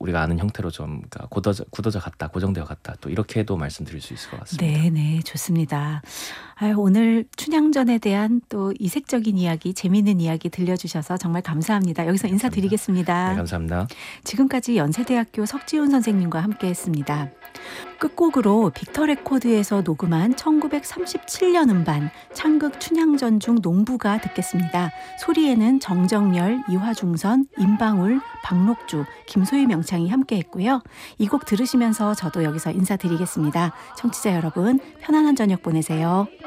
우리가 아는 형태로 좀 그러니까 굳어져 갔다, 고정되어 갔다 또 이렇게도 말씀드릴 수 있을 것 같습니다. 네네, 좋습니다. 아유, 오늘 춘향전에 대한 또 이색적인 이야기, 재미있는 이야기 들려주셔서 정말 감사합니다. 여기서 네, 인사드리겠습니다. 네, 감사합니다. 지금까지 연세대학교 석지훈 선생님과 함께했습니다. 끝곡으로 빅터 레코드에서 녹음한 1937년 음반 창극 춘향전 중 농부가 듣겠습니다. 소리에는 정정열, 이화중선, 임방울, 박록주, 김소희 명창이 함께했고요. 이 곡 들으시면서 저도 여기서 인사드리겠습니다. 청취자 여러분, 편안한 저녁 보내세요.